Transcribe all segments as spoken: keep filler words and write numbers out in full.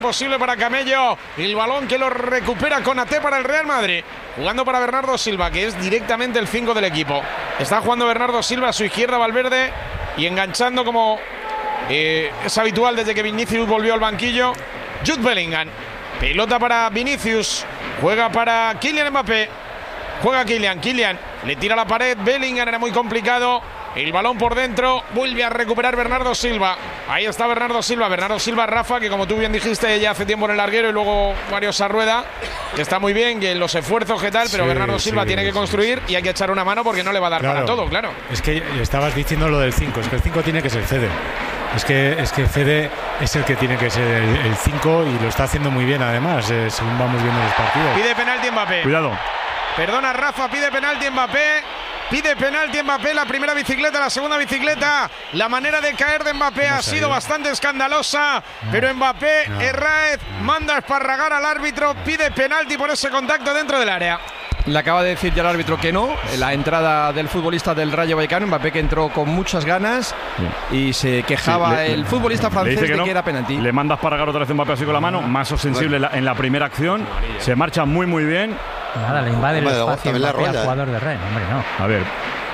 Posible para Camello, el balón que lo recupera Konaté para el Real Madrid, jugando para Bernardo Silva, que es directamente el cinco del equipo. Está jugando Bernardo Silva a su izquierda, Valverde, y enganchando como eh, es habitual desde que Vinicius volvió al banquillo, Jude Bellingham. Pelota para Vinicius, juega para Kylian Mbappé, juega Kylian, Kylian le tira a la pared, Bellingham, era muy complicado. El balón por dentro, vuelve a recuperar Bernardo Silva. Ahí está Bernardo Silva, Bernardo Silva, Rafa, que como tú bien dijiste ya hace tiempo en el larguero, y luego Mario Sarrueda, que está muy bien, que los esfuerzos que tal, pero sí, Bernardo Silva sí, tiene que construir sí. y hay que echar una mano porque no le va a dar claro, para todo, claro. Es que estabas diciendo lo del cinco, es que el cinco tiene que ser Fede. Es que, es que Fede es el que tiene que ser el cinco y lo está haciendo muy bien además, eh, según vamos viendo los partidos. Pide penalti Mbappé. Cuidado. Perdona Rafa, pide penalti Mbappé. Pide penalti Mbappé, la primera bicicleta, la segunda bicicleta. La manera de caer de Mbappé ha sido bastante escandalosa, no, pero Mbappé, no, Herráez, no. manda a esparragar al árbitro, pide penalti por ese contacto dentro del área. Le acaba de decir ya el árbitro que no, la entrada del futbolista del Rayo Vallecano, Mbappé, que entró con muchas ganas y se quejaba sí, le, el futbolista le, francés le que de no, que era penalti. Le manda a esparragar otra vez Mbappé así con la mano, más sensible bueno. en la primera acción, se marcha muy muy bien. Nada, le invade el espacio Mbappé al jugador de Rennes, hombre, no. A ver.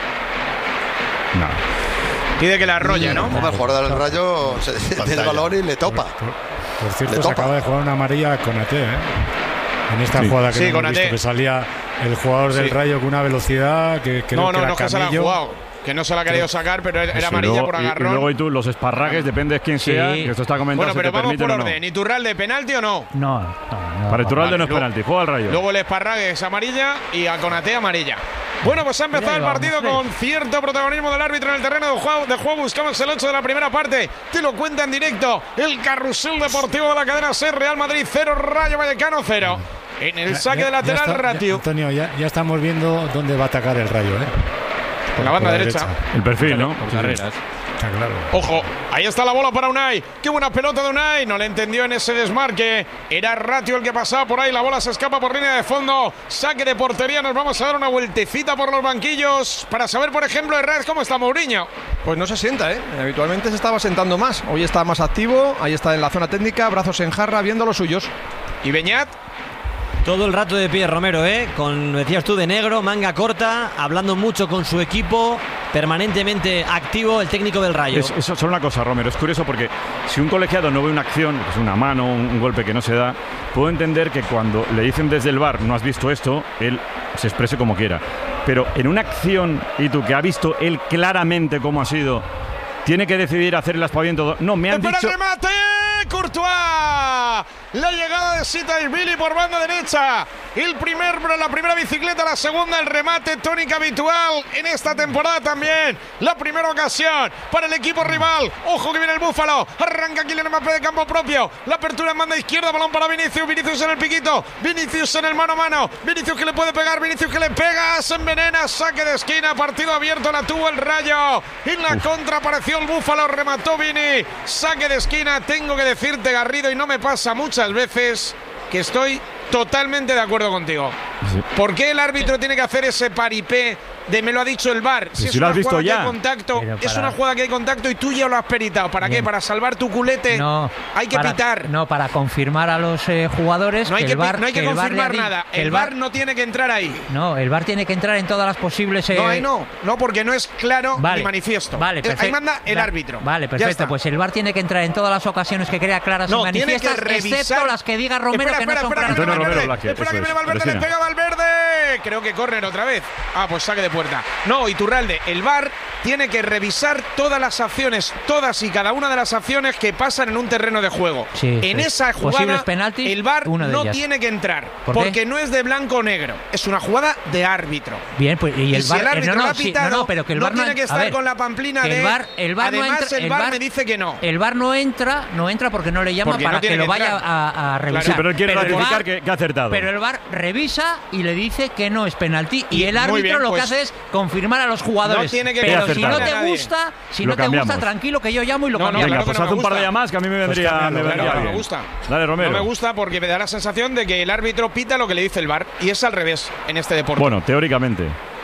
No. Pide que la arrolla, ¿no? El jugador del Rayo se tiene el balón y le topa. Por, por cierto, se acaba de jugar una amarilla a Konaté, ¿eh? En esta sí. jugada que sí, no hemos visto, que salía el jugador del sí. Rayo con una velocidad que creo no, no, que era no, que se la ha jugado. Que no se la ha querido sacar, pero era sí, amarilla luego, por agarrón. Y luego y tú, los esparragues, depende de quién sea, sí. que esto está comentando. Bueno, pero si te vamos por orden. No. ¿Iturralde penalti o no? No, no, no. Para Iturralde vale, no es luego, penalti, juega al Rayo. Luego el esparrague es amarilla y a Konaté amarilla. Bueno, pues ha empezado el partido con cierto protagonismo del árbitro en el terreno de juego. De juego buscamos el ocho de la primera parte. Te lo cuenta en directo el carrusel deportivo de la cadena SER. Real Madrid cero, Rayo Vallecano cero. En el saque ya, de lateral, ya está, Ratiu. Ya, Antonio, ya, ya estamos viendo dónde va a atacar el Rayo, ¿eh? Por la banda derecha. derecha. El perfil, ¿no? Por carreras. Está claro. Ojo, ahí está la bola para Unai. Qué buena pelota de Unai. No le entendió en ese desmarque. Era Ratiu el que pasaba por ahí. La bola se escapa por línea de fondo. Saque de portería. Nos vamos a dar una vueltecita por los banquillos para saber, por ejemplo, Herrera, cómo está Mourinho. Pues no se sienta, ¿eh? Habitualmente se estaba sentando más. Hoy está más activo. Ahí está en la zona técnica. Brazos en jarra, viendo los suyos. ¿Y Beñat? Todo el rato de pie, Romero, ¿eh? Con, decías tú, de negro, manga corta, hablando mucho con su equipo, permanentemente activo el técnico del Rayo. Es, eso es solo una cosa, Romero, es curioso porque si un colegiado no ve una acción, pues una mano, un, un golpe que no se da, puedo entender que cuando le dicen desde el V A R no has visto esto, él se exprese como quiera. Pero en una acción, y tú que ha visto él claramente cómo ha sido, tiene que decidir hacer el aspaviento. No, me han ¡espera dicho... el remate! ¡Courtois! La llegada de Sitaishvili por banda derecha. El primer, la primera bicicleta, la segunda, el remate, tónica habitual en esta temporada también. La primera ocasión para el equipo rival. Ojo que viene el Búfalo. Arranca Kylian Mbappé de campo propio. La apertura en banda izquierda, balón para Vinicius. Vinicius en el piquito. Vinicius en el mano a mano. Vinicius que le puede pegar. Vinicius que le pega. Se envenena. Saque de esquina. Partido abierto. La tuvo el Rayo. En la Uf. contra apareció el Búfalo. Remató Vini. Saque de esquina. Tengo que decirte, Garrido, y no me pasa muchas veces, que estoy totalmente de acuerdo contigo. Sí. ¿Por qué el árbitro tiene que hacer ese paripé de me lo ha dicho el V A R? Si, si es lo una has visto jugada ya. que hay contacto, para... es una jugada que hay contacto y tú ya lo has peritado. ¿Para Bien. qué? ¿Para salvar tu culete? No, hay que para, pitar. No, para confirmar a los eh, jugadores. No hay que, que, el V A R, no hay que, que confirmar el nada. El, el V A R no tiene que entrar ahí. No, el V A R tiene que entrar en todas las posibles. Eh... No, ahí no. No, porque no es claro vale. ni manifiesto. Vale, perfecto. Ahí manda el árbitro. Vale, perfecto. Pues el V A R tiene que entrar en todas las ocasiones que crea claras no, y manifiestas, tiene que revisar... excepto las que diga Romero espera, que espera, no son espera, claras. espera, Romero, Valverde, espera que viene Valverde, le pega Valverde. Creo que córner otra vez. Ah, pues saque de puerta. No, Iturralde, el V A R tiene que revisar todas las acciones, todas y cada una de las acciones que pasan en un terreno de juego. Sí, en sí. esa jugada, penaltis, el V A R no ellas. tiene que entrar, ¿Por porque qué? no es de blanco o negro, es una jugada de árbitro. Bien, pues y el y V A R, si el árbitro no, no, lo ha pitado, sí, no, no, pero que el no V A R tiene que estar ver, con la pamplina de... El V A R, el V A R además, no entra, el V A R me dice que no. El V A R no entra, no entra porque no le llama porque para no que lo que vaya a, a revisar. Sí, pero él quiere pero ratificar V A R, que, que ha acertado. Pero el V A R revisa y le dice que no es penalti. Y, Y el árbitro bien, lo pues, que hace es confirmar a los jugadores. No tiene que pero si no te nadie. gusta, si Lo no te cambiamos. gusta, tranquilo que yo llamo y lo No, no, cambiamos. Venga, claro pues que no haz me un par de gusta. llamadas que a mí me vendría, Pues me vendría claro, no bien. me gusta. Dale, Romero. No me gusta porque me da la sensación de que el árbitro pita lo que le dice el V A R y es al revés en este deporte. Bueno, teóricamente.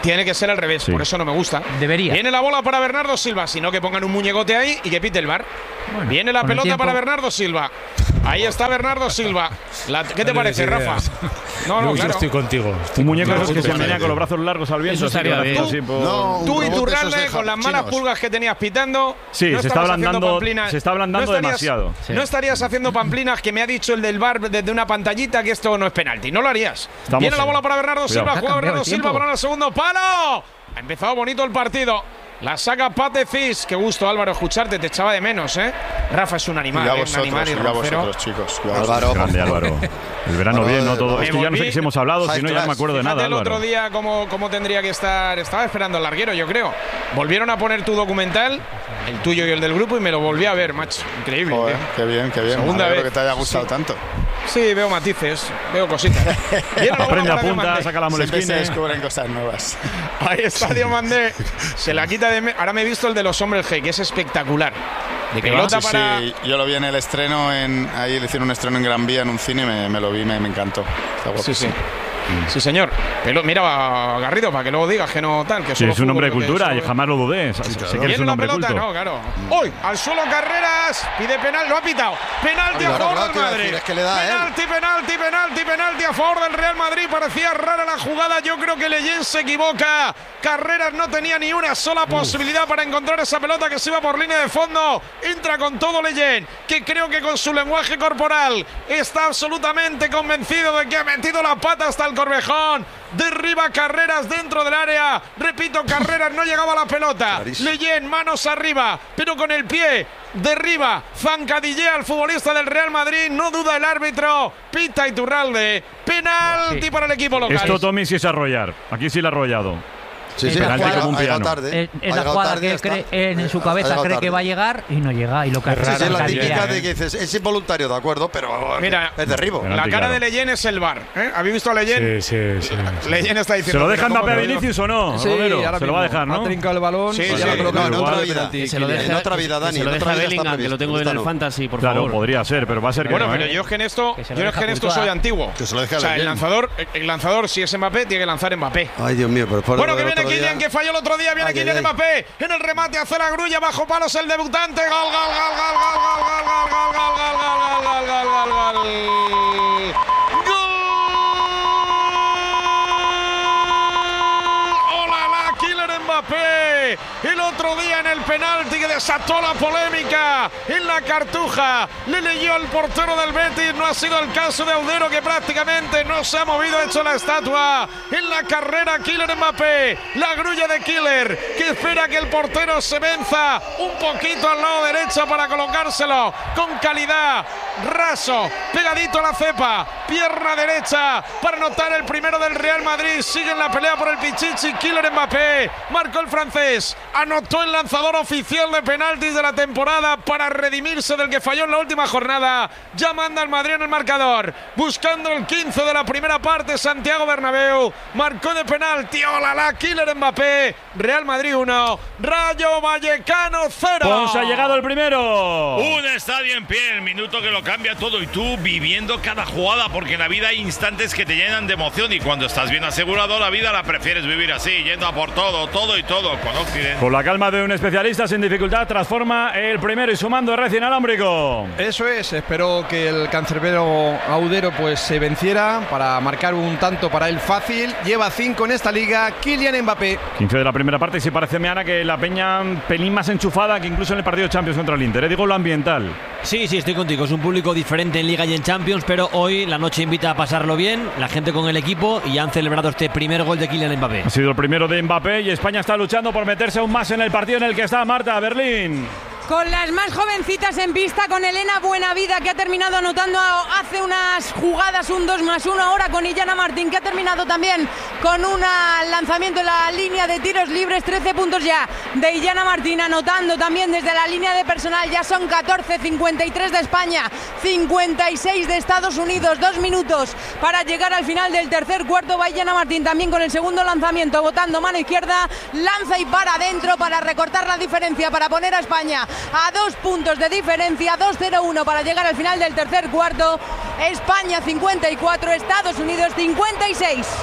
Tiene que ser al revés, sí. Por eso no me gusta. Debería. Viene la bola para Bernardo Silva, sino que pongan un muñecote ahí y que pite el V A R. Bueno, Viene la pelota para Bernardo Silva. Ahí está Bernardo Silva. La, ¿Qué te parece, Rafa? No, no, claro. Yo estoy contigo. Estoy un muñeco esos que se menea con los brazos largos al viento. Eso estaría bien. Tú, no, tú y Turralde, con las malas pulgas que tenías pitando. Sí, no se, está ablandando, se está ablandando no estarías, demasiado. Sí. No estarías haciendo pamplinas que me ha dicho el del V A R desde una pantallita que esto no es penalti. No lo harías. Estamos Viene en. la bola para Bernardo Cuidado. Silva. Juega Bernardo Silva para el segundo palo. Ha empezado bonito el partido. La saca Pate Cis. Qué gusto, Álvaro, escucharte. Te echaba de menos, ¿eh? Rafa es un animal, ¿eh? Vosotros, un animal y vosotros, chicos. Álvaro. Grande, Álvaro. El verano bien, ¿no? Todo. Esto ya no sé si hemos hablado, si no ya no me acuerdo de nada, el otro Álvaro. día cómo, cómo tendría que estar. Estaba esperando el larguero, yo creo. Volvieron a poner tu documental, el tuyo y el del grupo, y me lo volví a ver, macho. Increíble. Joder, qué bien, qué bien. Segunda vez que te haya gustado sí. tanto. Sí, veo matices, veo cositas. Aprende a punta, saca la molesquina. Se descubren cosas nuevas. Ahí está Diomandé. Se la quita de... Me Ahora me he visto el de los hombres G, que es espectacular. De pelota sí, para... sí, yo lo vi en el estreno, en ahí le hicieron un estreno en Gran Vía en un cine y me, me lo vi, me, me encantó. Está sí, sí. Sí, señor. Pero mira, Garrido, para que luego digas que no tal. Que sí, es un hombre de cultura y jamás lo dudé. Sí, claro. Sé que eres un hombre pelota, culto. No, claro. Hoy, al suelo Carreras, pide penal, lo ha pitado. Penalti a favor del Madrid. Es que le da, penalti, ¿eh? penalti, penalti, penalti a favor del Real Madrid. Parecía rara la jugada. Yo creo que Leyen se equivoca. Carreras no tenía ni una sola posibilidad Uf. para encontrar esa pelota que se iba por línea de fondo. Entra con todo Leyen, que creo que con su lenguaje corporal está absolutamente convencido de que ha metido la pata hasta el Corvejón. Derriba Carreras dentro del área. Repito, Carreras no llegaba a la pelota. Leyen, manos arriba, pero con el pie. Derriba, zancadillea al futbolista del Real Madrid. No duda el árbitro. Pita Iturralde. Penalti sí. para el equipo local. Esto, Tommy, sí es arrollar. Aquí sí lo ha arrollado. Sí, sí, penalti como un piano. Tarde. Es, es la jugada que cree, en su cabeza cree tarde. que va a llegar y no llega. Y lo que sí, sí, es la típica de que dices, es involuntario, de acuerdo, pero mira, es derribo. La cara claro. de Leyen es el V A R. ¿eh? ¿Habéis visto a Leyen? Sí, sí, sí. Leyen está diciendo. ¿Se lo dejan Mbappé a Vinicius o no? Sí, Romero, se lo va a dejar, ¿no? Ha trincado el balón. Sí, sí. Ya sí. Lo no, en otra vida. Se lo deja, en otra vida, Dani. Se lo deja Bellingham, que lo tengo en el Fantasy, por claro, favor. Claro, podría ser, pero va a ser que bueno, no, pero ¿eh? yo es que en esto, yo es que en esto soy antiguo. Que se lo deje o sea, el lanzador, el lanzador, si es Mbappé, tiene que lanzar Mbappé. Ay, Dios mío, pero por bueno, que viene Kylian, que falló el otro día, viene Kylian Mbappé en el remate hace la grulla bajo palos el debutante. Gol, gol, gol, gol, gol, gol, gol, gol, gol, gol, gol, gol, gol, gol, gol, gol. ¡Hola, la Kylian Mbappé! El otro día en el penalti que desató la polémica en la Cartuja, le leyó al portero del Betis. No ha sido el caso de Audero, que prácticamente no se ha movido, ha hecho la estatua en la carrera. Kylian Mbappé, la grulla de Killer, que espera que el portero se venza un poquito al lado derecho para colocárselo con calidad. Raso, pegadito a la cepa, pierna derecha para anotar el primero del Real Madrid. Sigue en la pelea por el Pichichi. Kylian Mbappé marcó el francés, anotó el lanzador oficial de penaltis de la temporada para redimirse del que falló en la última jornada. Ya manda el Madrid en el marcador, buscando el quince de la primera parte. Santiago Bernabéu marcó de penalti. ¡Hola, la Kylian Mbappé! Real Madrid uno, Rayo Vallecano cero. Ponce ha llegado el primero. Un estadio en pie, el minuto que lo cambia todo, y tú viviendo cada jugada, porque en la vida hay instantes que te llenan de emoción, y cuando estás bien asegurado la vida la prefieres vivir así, yendo a por todo, todo y todo con Occident. Con la calma de un especialista, sin dificultad transforma el primero y sumando el recién alámbrico. Eso es, espero que el cancerbero Audero pues se venciera para marcar un tanto para él fácil. Lleva cinco en esta liga, Kylian Mbappé. quince de la primera parte, y si parece, Meana, que la Peña pelín más enchufada que incluso en el partido de Champions contra el Inter, ¿eh? Digo lo ambiental. Sí, sí, estoy contigo, es un público diferente en Liga y en Champions, pero hoy la noche invita a pasarlo bien, la gente con el equipo, y han celebrado este primer gol de Kylian Mbappé. Ha sido el primero de Mbappé y España está luchando por meterse aún más en el partido en el que está Marta Berlín. Con las más jovencitas en pista, con Elena Buenavida, que ha terminado anotando hace unas jugadas un dos más uno, ahora con Illana Martín, que ha terminado también con un lanzamiento en la línea de tiros libres. Trece puntos ya de Illana Martín, anotando también desde la línea de personal. Ya son catorce, cincuenta y tres de España, cincuenta y seis de Estados Unidos. Dos minutos para llegar al final del tercer cuarto. Va Illana Martín también con el segundo lanzamiento, botando mano izquierda, lanza y para adentro para recortar la diferencia, para poner a España a dos puntos de diferencia. Dos cero uno para llegar al final del tercer cuarto. España cincuenta y cuatro, Estados Unidos cincuenta y seis.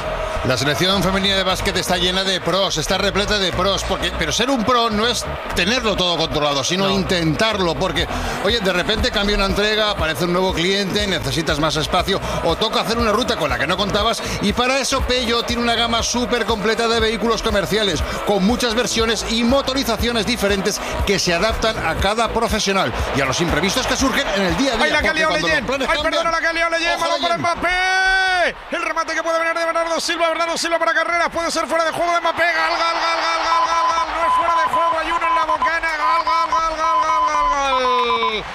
La selección femenina de básquet está llena de pros, está repleta de pros, porque, pero ser un pro no es tenerlo todo controlado, sino no. intentarlo, porque, oye, de repente cambia una entrega, aparece un nuevo cliente, necesitas más espacio, o toca hacer una ruta con la que no contabas, y para eso Peugeot tiene una gama súper completa de vehículos comerciales, con muchas versiones y motorizaciones diferentes que se adaptan a cada profesional y a los imprevistos que surgen en el día a día. ¡Ay, la que ha liado Leyen! ¡Ay, perdona, la que ha liado Leyen! ¡Balón para Mbappé! El remate que puede venir de Bernardo Silva. Bernardo Silva para Carreras. Puede ser fuera de juego de Mbappé. Gal, gal, gal, gal, gal, gal, gal. No es fuera de juego. Hay uno en la bocana. Gal, gal, gal, gal, gal, gal, gal.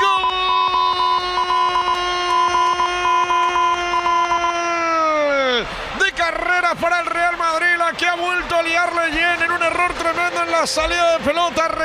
¡Gol! De Carreras para el Real Madrid. La que ha vuelto a liar Leyen en un error tremendo en la salida de pelota.